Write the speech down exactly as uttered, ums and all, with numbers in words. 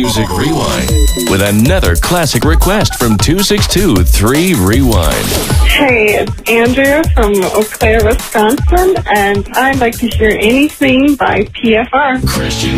Music Rewind with another classic request from two six two, three Rewind. Hey, it's Andrea from Eau Claire, Wisconsin, and I'd like to hear anything by P F R. Christian